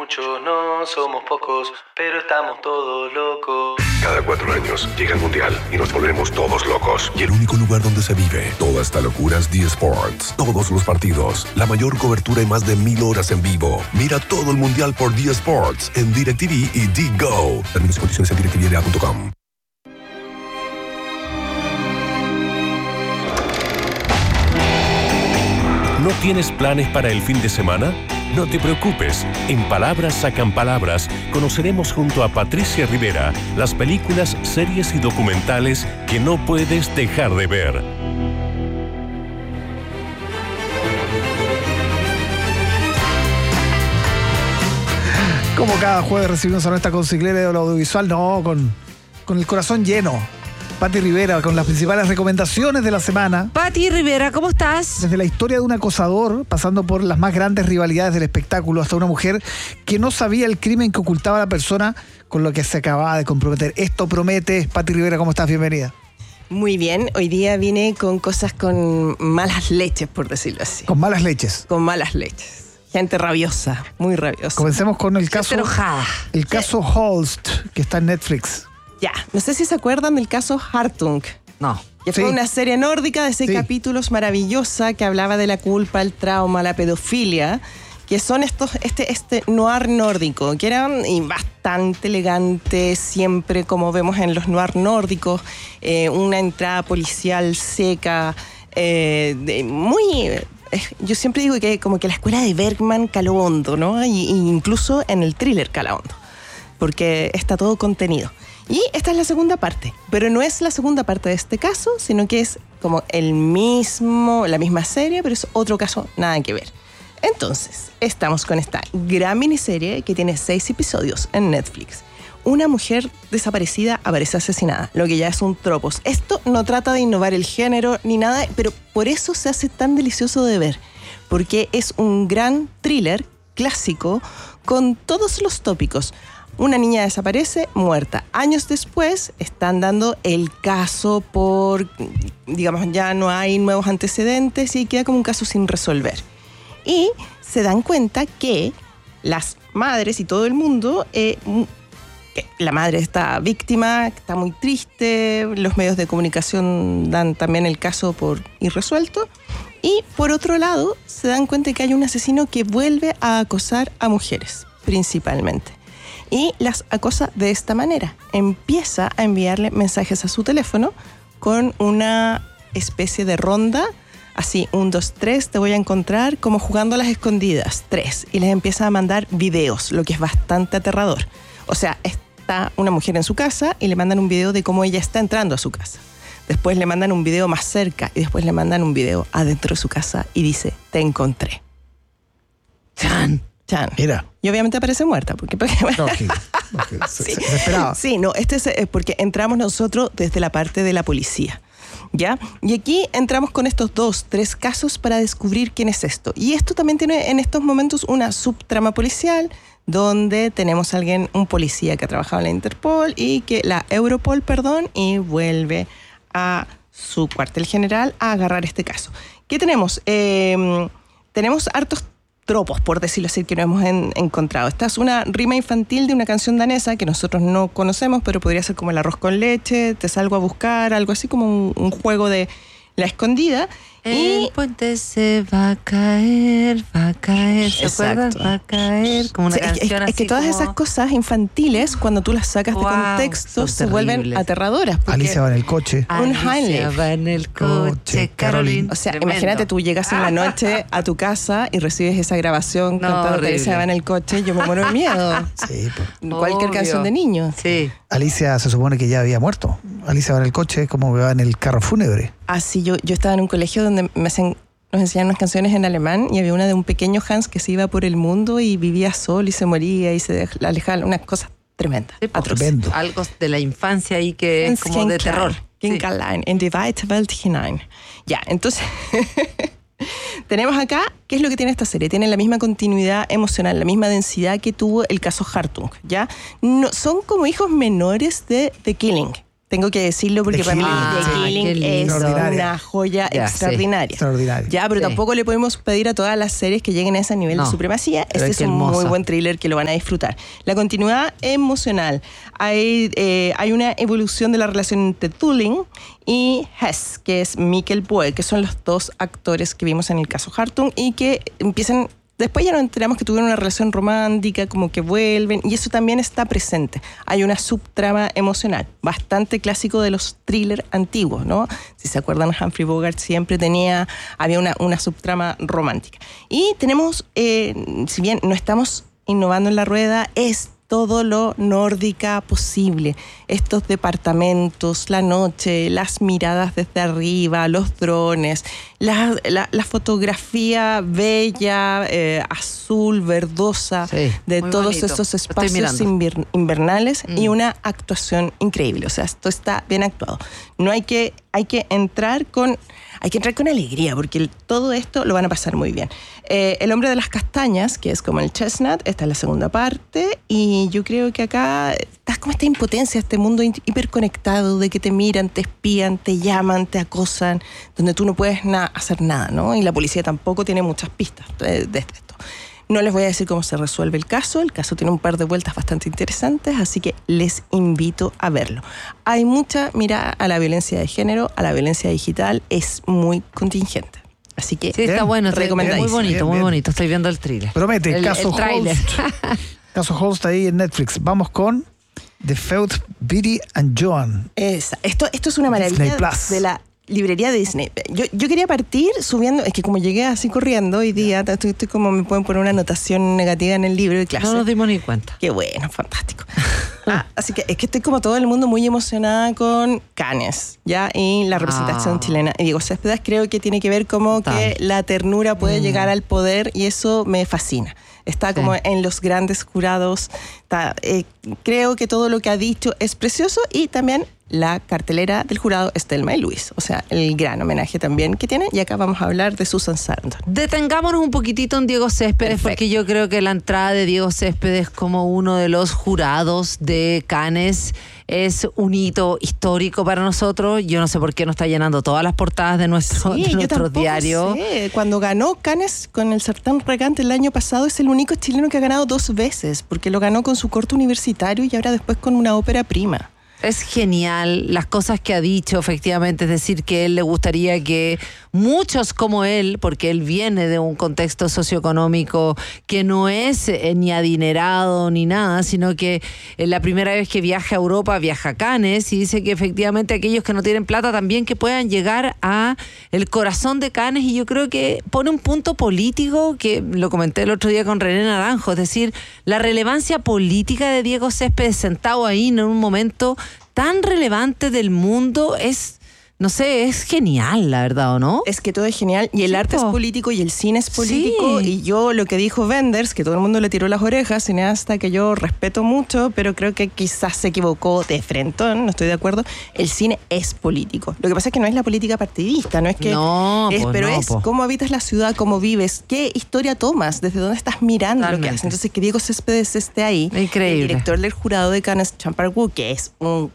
muchos, no somos pocos, pero estamos todos locos. Cada 4 años llega el Mundial y nos volvemos todos locos. Y el único lugar donde se vive toda esta locura es D-Sports. Todos los partidos, la mayor cobertura y más de 1000 horas en vivo. Mira todo el Mundial por D-Sports en DirecTV y D-Go. Términos y condiciones en directvda.com. ¿No tienes planes para el fin de semana? No te preocupes. En Palabras Sacan Palabras conoceremos junto a Patricia Rivera las películas, series y documentales que no puedes dejar de ver. Como cada jueves recibimos a nuestra consigliera de audiovisual, con el corazón lleno. Pati Rivera, con las principales recomendaciones de la semana. Pati Rivera, ¿cómo estás? Desde la historia de un acosador, pasando por las más grandes rivalidades del espectáculo, hasta una mujer que no sabía el crimen que ocultaba a la persona con lo que se acababa de comprometer. Esto promete. Pati Rivera, ¿cómo estás? Bienvenida. Muy bien, hoy día vine con cosas con malas leches, por decirlo así. Con malas leches. Con malas leches. Gente rabiosa, muy rabiosa. Comencemos con el caso. Gente enojada. El caso Holst, que está en Netflix. Ya, no sé si se acuerdan del caso Hartung. No. Que fue una serie nórdica de 6 Sí. capítulos maravillosa que hablaba de la culpa, el trauma, la pedofilia, que son este noir nórdico, que eran bastante elegantes, siempre como vemos en los noir nórdicos, una entrada policial seca, yo siempre digo que como que la escuela de Bergman caló hondo, ¿no? Y incluso en el thriller cala hondo, porque está todo contenido. Y esta es la segunda parte, pero no es la segunda parte de este caso, sino que es como la misma serie, pero es otro caso, nada que ver. Entonces, estamos con esta gran miniserie que tiene 6 episodios en Netflix. Una mujer desaparecida aparece asesinada, lo que ya es un tropos. Esto no trata de innovar el género ni nada, pero por eso se hace tan delicioso de ver, porque es un gran thriller clásico con todos los tópicos. Una niña desaparece, muerta. Años después están dando el caso ya no hay nuevos antecedentes y queda como un caso sin resolver. Y se dan cuenta que las madres y todo el mundo, la madre está víctima, está muy triste, los medios de comunicación dan también el caso por irresuelto. Y por otro lado, se dan cuenta que hay un asesino que vuelve a acosar a mujeres, principalmente. Y las acosa de esta manera. Empieza a enviarle mensajes a su teléfono con una especie de ronda, así, 1, 2, 3, te voy a encontrar, como jugando a las escondidas, 3. Y les empieza a mandar videos, lo que es bastante aterrador. O sea, está una mujer en su casa y le mandan un video de cómo ella está entrando a su casa. Después le mandan un video más cerca y después le mandan un video adentro de su casa y dice, te encontré. ¡Chan! Chan. Mira. Y obviamente aparece muerta. Porque Se esperaba. Sí, no, este es porque entramos nosotros desde la parte de la policía, ¿ya? Y aquí entramos con estos 2, 3 casos para descubrir quién es esto. Y esto también tiene en estos momentos una subtrama policial, donde tenemos un policía que ha trabajado en la Interpol la Europol, y vuelve a su cuartel general a agarrar este caso. ¿Qué tenemos? Tenemos hartos tropos, por decirlo así, que no hemos encontrado. Esta es una rima infantil de una canción danesa que nosotros no conocemos, pero podría ser como el arroz con leche, te salgo a buscar, algo así como un juego de la escondida. El puente se va a caer, ¿se acuerdan? Va a caer, como una canción así. Es que todas esas cosas infantiles, cuando tú las sacas de contexto, se vuelven aterradoras. Alicia va en el coche. Alicia va en el coche, Caroline. O sea, imagínate, tú llegas en la noche a tu casa y recibes esa grabación cantando Alicia va en el coche, yo me muero de miedo. Sí, Cualquier canción de niños. Sí. Alicia se supone que ya había muerto. Alicia va en el coche, como que va en el carro fúnebre. Así, yo estaba en un colegio donde nos enseñaban unas canciones en alemán y había una de un pequeño Hans que se iba por el mundo y vivía solo y se moría y se alejaba, unas cosas tremendas, atroces. Algo de la infancia ahí que es como de terror. Allein in die weite Welt hinein. Ya, entonces tenemos acá, ¿qué es lo que tiene esta serie? Tiene la misma continuidad emocional, la misma densidad que tuvo el caso Hartung, ¿ya? No, son como hijos menores de The Killing, Tengo que decirlo porque para mí The Killing es una joya extraordinaria. Ya, pero tampoco le podemos pedir a todas las series que lleguen a ese nivel de supremacía. Este es un muy buen thriller que lo van a disfrutar. La continuidad emocional. Hay una evolución de la relación entre Tulin y Hess, que es Mikkel Boe, que son los dos actores que vimos en el caso Hartung y que empiezan... Después ya nos enteramos que tuvieron una relación romántica, como que vuelven, y eso también está presente. Hay una subtrama emocional, bastante clásico de los thrillers antiguos, ¿no? Si se acuerdan, Humphrey Bogart siempre había una subtrama romántica. Y tenemos, si bien no estamos innovando en la rueda, es todo lo nórdica posible. Estos departamentos, la noche, las miradas desde arriba, los drones, la fotografía bella, azul, verdosa, de todos bonito. Estos espacios invernales y una actuación increíble. O sea, esto está bien actuado. No hay que entrar con alegría, porque todo esto lo van a pasar muy bien. El hombre de las castañas, que es como el Chestnut, esta es la segunda parte, y yo creo que acá estás como esta impotencia, este mundo hiperconectado de que te miran, te espían, te llaman, te acosan, donde tú no puedes hacer nada, ¿no? Y la policía tampoco tiene muchas pistas de esto. No les voy a decir cómo se resuelve el caso tiene un par de vueltas bastante interesantes, así que les invito a verlo. Hay mucha mirada a la violencia de género, a la violencia digital, es muy contingente. Así que sí, está bueno, muy bonito, muy bonito. Estoy viendo el thriller. Promete, el tráiler. Caso Holst ahí en Netflix. Vamos con The Feud, Biddy and Joan. Esto es una maravilla de la librería de Disney. Yo quería partir subiendo, es que como llegué así corriendo hoy día, estoy como me pueden poner una anotación negativa en el libro de clase. No nos dimos ni cuenta. Qué bueno, fantástico. Así que es que estoy como todo el mundo muy emocionada con Cannes, ¿ya? Y la representación chilena. Y Diego Céspedes creo que tiene que ver como que la ternura puede llegar al poder y eso me fascina. Está como en los grandes jurados. Creo que todo lo que ha dicho es precioso y también la cartelera del jurado es Thelma y Luis. O sea, el gran homenaje también que tiene. Y acá vamos a hablar de Susan Sarandon. Detengámonos un poquito en Diego Céspedes. Perfecto. Porque yo creo que la entrada de Diego Céspedes como uno de los jurados de Cannes es un hito histórico para nosotros. Yo no sé por qué no está llenando todas las portadas de nuestros diarios. Cuando ganó Cannes con el Sartén Regante el año pasado, es el único chileno que ha ganado 2 veces, porque lo ganó con su corto universitario y ahora después con una ópera prima. Es genial las cosas que ha dicho, efectivamente, es decir, que él le gustaría que muchos como él, porque él viene de un contexto socioeconómico que no es ni adinerado ni nada, sino que la primera vez que viaja a Europa viaja a Cannes y dice que efectivamente aquellos que no tienen plata también que puedan llegar a el corazón de Cannes, y yo creo que pone un punto político que lo comenté el otro día con René Naranjo, es decir, la relevancia política de Diego Céspedes sentado ahí en un momento tan relevante del mundo es, no sé, es genial, la verdad, ¿o no? Es que todo es genial y el arte es político y el cine es político. Y yo lo que dijo Wenders, que todo el mundo le tiró las orejas, cineasta que yo respeto mucho, pero creo que quizás se equivocó de frentón, no estoy de acuerdo. El cine es político. Lo que pasa es que no es la política partidista, no es que... es cómo habitas la ciudad, cómo vives, qué historia tomas, desde dónde estás mirando lo que haces. Entonces que Diego Céspedes esté ahí. Increíble. El director del jurado de Cannes, Chan Park-wook, que es un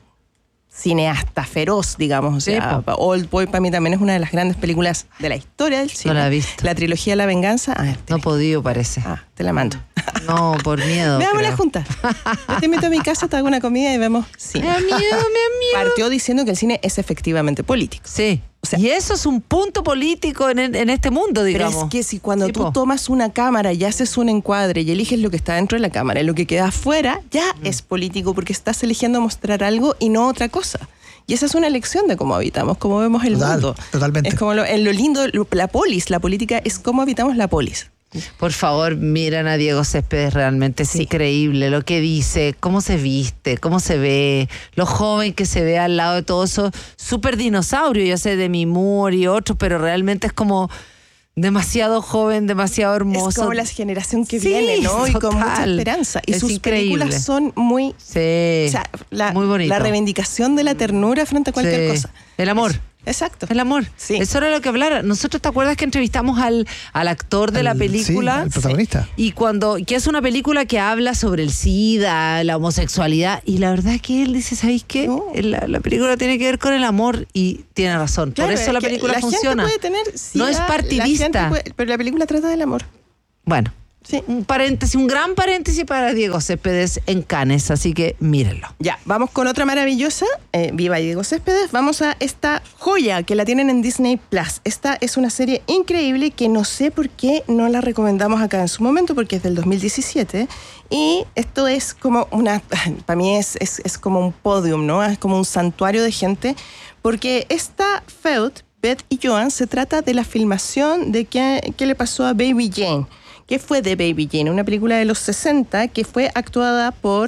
cineasta feroz, digamos. O sea, Old Boy para mí también es una de las grandes películas de la historia del cine. No la he visto. La trilogía La Venganza. No he podido, parece. Te la mando. No, por miedo. Veámosla juntas. Yo te invito a mi casa, te hago una comida y vemos cine. Me da miedo. Partió diciendo que el cine es efectivamente político. Sí. O sea, y eso es un punto político en este mundo, digamos. Pero es que si cuando tú tomas una cámara y haces un encuadre y eliges lo que está dentro de la cámara y lo que queda afuera, ya es político porque estás eligiendo mostrar algo y no otra cosa. Y esa es una elección de cómo habitamos, cómo vemos el mundo. Totalmente. Es como en lo lindo, la polis, la política es cómo habitamos la polis. Por favor, miren a Diego Céspedes, realmente es increíble lo que dice, cómo se viste, cómo se ve, lo joven que se ve al lado de todo eso, súper dinosaurio, yo sé, de Demi Moore y otros, pero realmente es como demasiado joven, demasiado hermoso. Es como la generación que viene, ¿no? Y con mucha esperanza. Y sus películas son muy... Sí, o sea, muy bonito. La reivindicación de la ternura frente a cualquier cosa. El amor. Exacto. El amor. Sí. Eso era lo que hablara. Nosotros, ¿te acuerdas que entrevistamos al actor de la película? Sí, el protagonista. Y que es una película que habla sobre el SIDA, la homosexualidad, y la verdad es que él dice, ¿sabéis qué? No. La película tiene que ver con el amor y tiene razón. Claro, por eso la es que película la funciona. Gente puede tener SIDA, no es partidista. pero la película trata del amor. Bueno. Sí. Un gran paréntesis para Diego Céspedes en Cannes, así que mírenlo. Ya, vamos con otra maravillosa. Viva Diego Céspedes. Vamos a esta joya que la tienen en Disney Plus. Esta es una serie increíble que no sé por qué no la recomendamos acá en su momento, porque es del 2017. Y esto es como para mí es como un podium, ¿no? Es como un santuario de gente, porque esta feud, Beth y Joan, se trata de la filmación de qué le pasó a Baby Jane. ¿Qué fue de Baby Jane? Una película de los 60 que fue actuada por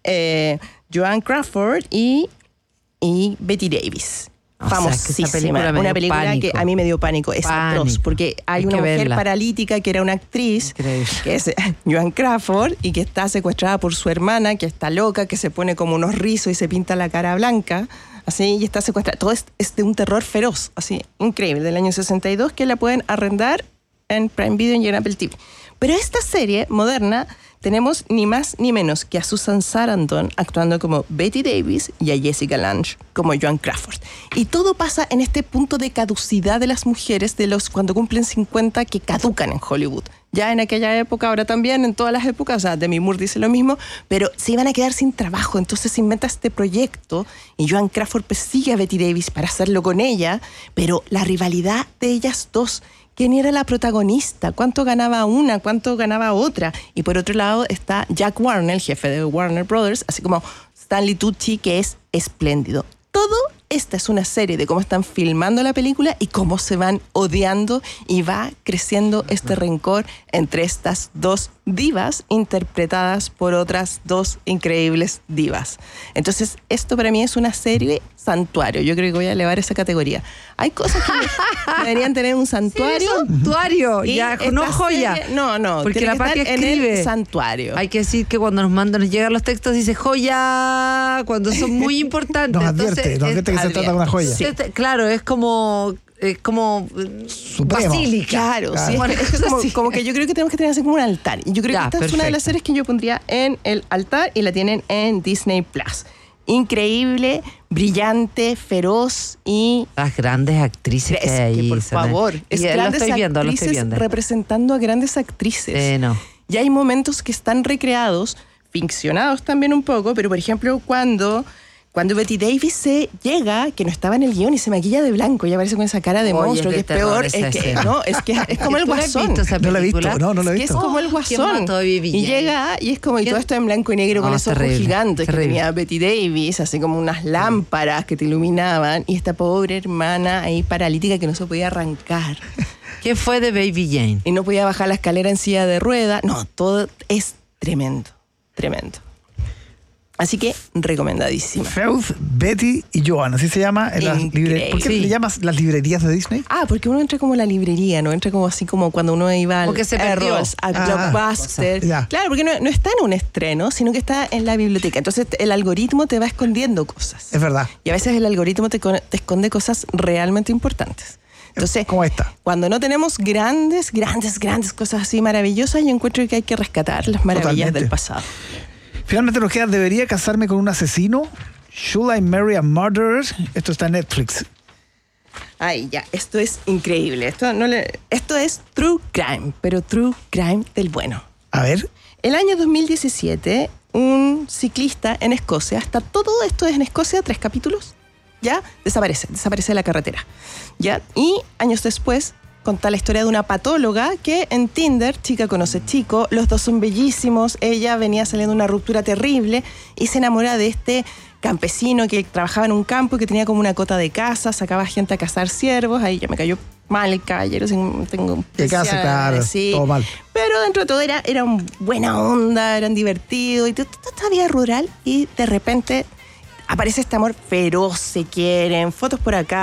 Joan Crawford y Betty Davis. Famosísima. Una película pánico. que a mí me dio pánico. Es atroz, porque hay una mujer verla. Paralítica que era una actriz, Increíble. que es Joan Crawford, y que está secuestrada por su hermana, que está loca, que se pone como unos rizos y se pinta la cara blanca. Así, y está secuestrada. Todo es de un terror feroz, así, increíble, del año 62, que la pueden arrendar en Prime Video y en Apple TV. Pero esta serie moderna tenemos ni más ni menos que a Susan Sarandon actuando como Betty Davis y a Jessica Lange como Joan Crawford. Y todo pasa en este punto de caducidad de las mujeres cuando cumplen 50, que caducan en Hollywood. Ya en aquella época, ahora también, en todas las épocas, o sea, Demi Moore dice lo mismo, pero se iban a quedar sin trabajo. Entonces se inventa este proyecto y Joan Crawford persigue a Betty Davis para hacerlo con ella, pero la rivalidad de ellas dos, ¿quién era la protagonista? ¿Cuánto ganaba una? ¿Cuánto ganaba otra? Y por otro lado está Jack Warner, el jefe de Warner Brothers, así como Stanley Tucci, que es espléndido. Todo esta es una serie de cómo están filmando la película y cómo se van odiando y va creciendo este rencor entre estas dos divas interpretadas por otras dos increíbles divas. Entonces, esto para mí es una serie santuario. Yo creo que voy a elevar esa categoría. Hay cosas que deberían tener un santuario. Sí, santuario, ya, no joya. Serie, no, porque la Pati escribe en el santuario. Hay que decir que cuando nos llegan los textos dice joya cuando son muy importantes. Nos advierte que se trata de una joya. Sí. Claro, es como Supremo. basílica. Claro, sí, Bueno, es como que yo creo que tenemos que tener así como un altar. Y yo creo que esta es una de las series que yo pondría en el altar y la tienen en Disney Plus. Increíble, brillante, feroz y... Las grandes actrices que hay ahí. por favor, es grandes actrices representando a grandes actrices. No. Y hay momentos que están recreados, ficcionados también un poco, pero por ejemplo cuando Betty Davis se llega, que no estaba en el guión, y se maquilla de blanco y aparece con esa cara de monstruo, que es peor, es como el Guasón. No la he visto, no la he visto. Es como el Guasón. Y llega, y es como, y todo esto en blanco y negro con esos ojos gigantes que tenía Betty Davis, así como unas lámparas que te iluminaban, y esta pobre hermana ahí paralítica que no se podía arrancar. ¿Qué fue de Baby Jane? Y no podía bajar la escalera en silla de rueda. No, todo es tremendo, tremendo. Así que, recomendadísima. Feud, Betty y Joan, así se llama. ¿Por qué le llamas las librerías de Disney? Porque uno entra como a la librería, ¿no? Entra como así como cuando uno iba porque se perdió. a Blockbuster. Claro, porque no está en un estreno, sino que está en la biblioteca. Entonces, el algoritmo te va escondiendo cosas. Es verdad. Y a veces el algoritmo te esconde cosas realmente importantes. Entonces, como esta. Cuando no tenemos grandes cosas así maravillosas, yo encuentro que hay que rescatar las maravillas del pasado. Finalmente nos queda ¿Debería casarme con un asesino? Should I marry a murderer? Esto está en Netflix. Ay, ya, esto es increíble. Esto es True Crime, pero True Crime del bueno. A ver. El año 2017, un ciclista en Escocia, hasta todo esto es en Escocia, 3 capítulos, ya desaparece de la carretera. ¿Ya? Y años después conta la historia de una patóloga que en Tinder, chica conoce chico, los dos son bellísimos, ella venía saliendo de una ruptura terrible y se enamora de este campesino que trabajaba en un campo y que tenía como una cota de casa, sacaba gente a cazar ciervos. Ahí ya me cayó mal el caballero, tengo que casa, claro, sí. Todo mal. Pero dentro de todo era buena onda, eran divertidos y toda esta vida rural, y de repente aparece este amor feroz, se quieren, fotos por acá,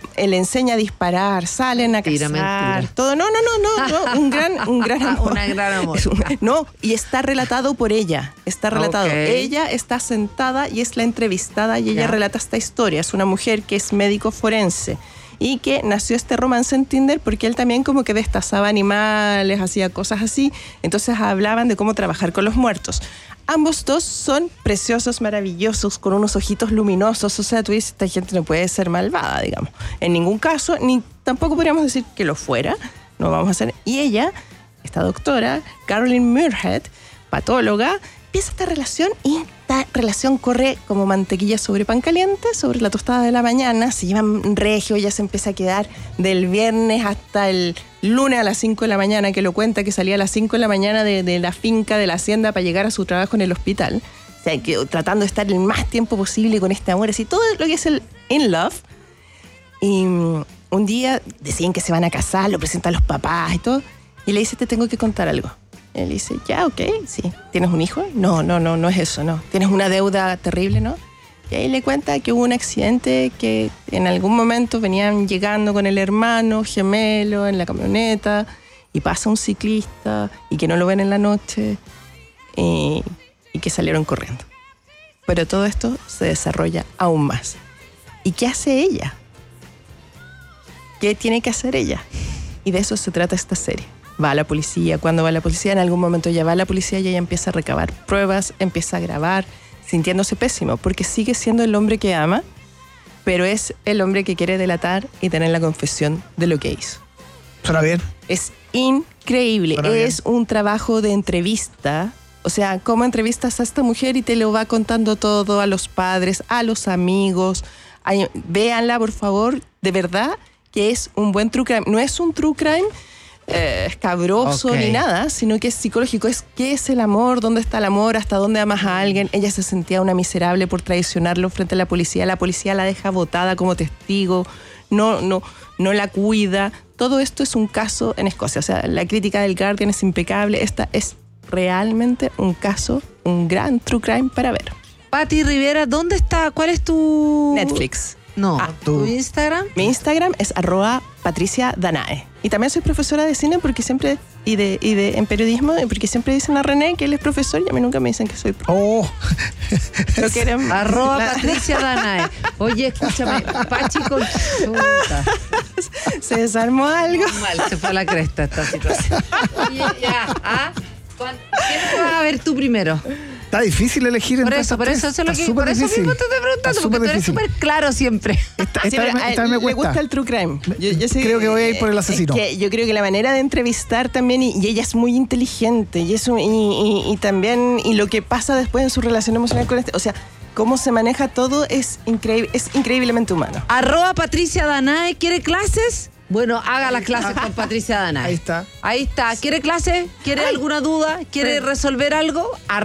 le enseña a disparar, salen a Tira cazar, mentira. todo. No, un gran amor. Un gran amor. No, y está relatado por ella. Está relatado. Ok. Ella está sentada y es la entrevistada y ella Ya. relata esta historia. Es una mujer que es médico forense y que nació este romance en Tinder porque él también como que destazaba animales, hacía cosas así. Entonces hablaban de cómo trabajar con los muertos. Ambos dos son preciosos, maravillosos, con unos ojitos luminosos. O sea, tú dices, esta gente no puede ser malvada, digamos. En ningún caso, ni tampoco podríamos decir que lo fuera. No vamos a hacer. Y ella, esta doctora, Caroline Muirhead, patóloga, empieza esta relación y esta relación corre como mantequilla sobre pan caliente, sobre la tostada de la mañana. Se llevan regio, ella se empieza a quedar del viernes hasta el lunes a las 5 de la mañana, que lo cuenta que salía a las 5 de la mañana de la finca, de la hacienda, para llegar a su trabajo en el hospital. O sea, que tratando de estar el más tiempo posible con este amor, así todo lo que es el in love. Y un día deciden que se van a casar, lo presentan a los papás y todo, y le dice, te tengo que contar algo. Él dice, ya, ok, sí. ¿Tienes un hijo? No es eso, no. ¿Tienes una deuda terrible, no? Y ahí le cuenta que hubo un accidente, que en algún momento venían llegando con el hermano gemelo en la camioneta y pasa un ciclista y que no lo ven en la noche y que salieron corriendo. Pero todo esto se desarrolla aún más. ¿Y qué hace ella? ¿Qué tiene que hacer ella? Y de eso se trata esta serie. Va a la policía. Cuando va a la policía, en algún momento ella va a la policía y ella empieza a recabar pruebas, empieza a grabar, sintiéndose pésimo, porque sigue siendo el hombre que ama, pero es el hombre que quiere delatar y tener la confesión de lo que hizo. Suena bien. Es increíble. Suena bien. Es un trabajo de entrevista. O sea, cómo entrevistas a esta mujer y te lo va contando todo a los padres, a los amigos. Véanla, por favor, de verdad, que es un buen true crime. No es un true crime escabroso Ok. ni nada, sino que es psicológico. Es qué es el amor, dónde está el amor, hasta dónde amas a alguien. Ella se sentía una miserable por traicionarlo frente a la policía la deja botada como testigo, no la cuida. Todo esto es un caso en Escocia. O sea, la crítica del Guardian es impecable. Esta es realmente un caso, un gran true crime para ver. Pati Rivera, ¿dónde está? ¿Cuál es tu...? Netflix. No, tú. ¿tu Instagram? Mi Instagram es @PatriciaDanae. Y también soy profesora de cine porque siempre, y en periodismo, porque siempre dicen a René que él es profesor y a mí nunca me dicen que soy profesor. Oh, Lo quieren. @Patricia Danae. Oye, escúchame, Pachi con chuta. Se desarmó algo. Mal, se fue a la cresta esta situación. Oye, ya, ¿ah? ¿Quién vas a ver tú primero? está difícil elegir Por entre eso, estas por tres. eso, eso es lo Está que, súper por eso difícil. mismo te estoy preguntando, Está porque tú eres difícil. súper claro siempre. Esta Sí, pero vez a él me le cuesta. gusta el true crime. Yo sé Creo que voy a ir por el asesino. que yo creo que la manera de entrevistar también, y ella es muy inteligente, y también, y lo que pasa después en su relación emocional con o sea, cómo se maneja todo es increíble, es increíblemente humano. @Patricia Danae, ¿quiere clases? Bueno, haga las clases con Patricia Danae. Ahí está. Ahí está. ¿Quiere clase? ¿Quiere alguna duda? ¿Quiere resolver algo?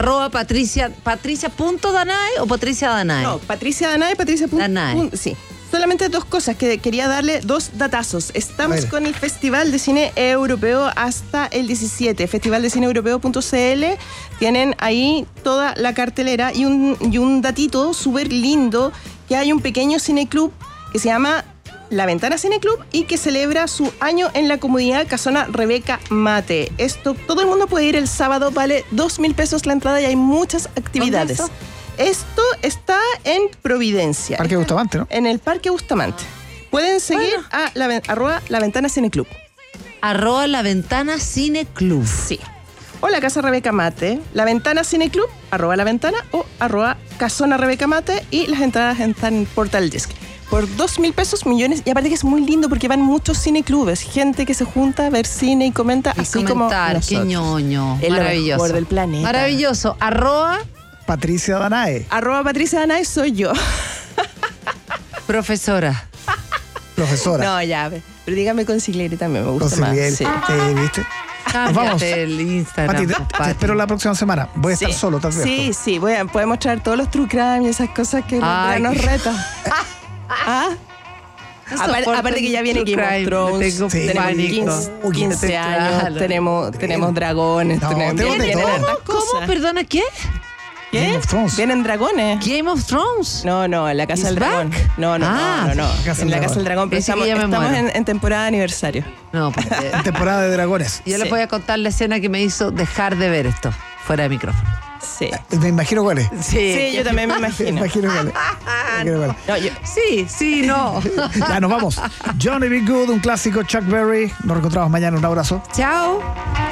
@Patricia.Danae o Patricia Danae. No, Patricia Danae, Patricia. Danae. Sí. Solamente dos cosas que quería darle, dos datazos. A Estamos ver. con el Festival de Cine Europeo hasta el 17. Festivaldecineeuropeo.cl. Tienen ahí toda la cartelera y un datito súper lindo, que hay un pequeño cineclub que se llama La Ventana Cine Club y que celebra su año en la comunidad Casona Rebeca Mate. Esto, todo el mundo puede ir el sábado, vale 2.000 pesos la entrada y hay muchas actividades. ¿Dónde Esto está en Providencia. Parque Bustamante, ¿no? En el Parque Bustamante. Pueden seguir a La Ventana Cine Club. @La Ventana Cine Club. Sí. O la Casa Rebeca Mate. La Ventana Cine Club, @La Ventana o @Casona Rebeca Mate. Y las entradas están en Portal Disc. Por 2.000 pesos, millones. Y aparte que es muy lindo porque van muchos cineclubes. Gente que se junta a ver cine y comenta Y así comentar, como qué nosotros. ñoño. Es lo Maravilloso. mejor del planeta. Maravilloso. Patricia Danae, @Patricia Danae soy yo. Profesora. profesora. No, ya. Pero dígame consigliere también, me gusta más. Consigliere. Sí. ¿Viste? Vamos. Cámbiate el Instagram. Pati, te Pati. espero la próxima semana. Voy a estar Sí. solo, tal vez. Sí, podemos traer todos los true crime y esas cosas que Ay, nos qué- retan. ¿Ah? No Aparte soporto que ya viene true Game of crime, Thrones, le tengo Sí. pánico. 15 años, Claro. tenemos dragones, No, tenemos de vienen todo. hartas ¿Cómo? cosas. ¿Perdona qué? ¿Qué? Game of Thrones. Vienen dragones. Game of Thrones. No, en la Casa Is del Dragón. back? No. Ah, En la Casa del Casa del Dragón. Pero Ese que ya me estamos muero. en temporada de aniversario. No, porque Temporada de dragones. yo les Sí. voy a contar la escena que me hizo dejar de ver esto fuera de micrófono. Sí. Me imagino cuál es. Sí, yo también me Me imagino. imagino cuál es. Me imagino cuál es. No, Sí, no. Ya nos vamos. Johnny B. Good, un clásico. Chuck Berry. Nos reencontramos mañana. Un abrazo. Chao.